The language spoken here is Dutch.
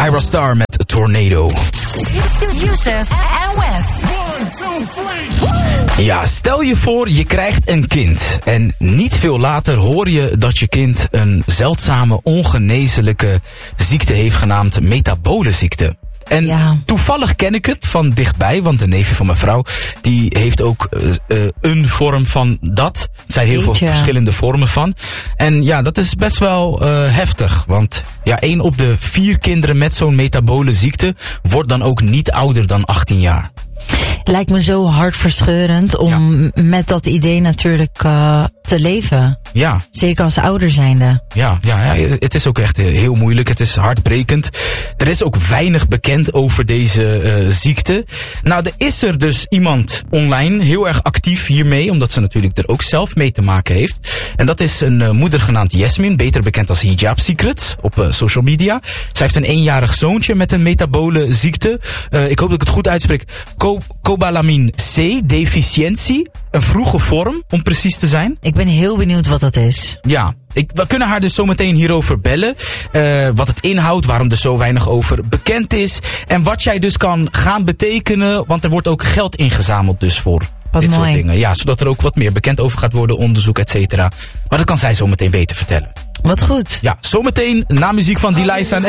Ira Star met Tornado. Youssef en Wef. Ja, stel je voor je krijgt een kind. En niet veel later hoor je dat je kind een zeldzame ongeneeslijke ziekte heeft genaamd metabole ziekte. En toevallig ken ik het van dichtbij, want de neefje van mijn vrouw, die heeft ook een vorm van dat. Er zijn heel veel verschillende vormen van. En ja, dat is best wel heftig, want ja, 1 op de 4 kinderen met zo'n metabole ziekte wordt dan ook niet ouder dan 18 jaar. Lijkt me zo hartverscheurend om met dat idee natuurlijk te leven. Ja. Zeker als ouder zijnde. Ja, het is ook echt heel moeilijk. Het is hartbrekend. Er is ook weinig bekend over deze ziekte. Nou, er is er dus iemand online heel erg actief hiermee, omdat ze natuurlijk er ook zelf mee te maken heeft. En dat is een moeder genaamd Yasmin, beter bekend als Hijab Secret op social media. Zij heeft een 1-jarig zoontje met een metabole ziekte. Ik hoop dat ik het goed uitspreek. Cobalamin C deficiëntie. Een vroege vorm, om precies te zijn. Ik ben heel benieuwd wat dat is. Ja, we kunnen haar dus zometeen hierover bellen. Wat het inhoudt, waarom er zo weinig over bekend is. En wat jij dus kan gaan betekenen, want er wordt ook geld ingezameld dus voor dit soort dingen. Ja, zodat er ook wat meer bekend over gaat worden, onderzoek, et cetera. Maar dat kan zij zometeen beter vertellen. Wat goed. Ja, zometeen na muziek van Delilah en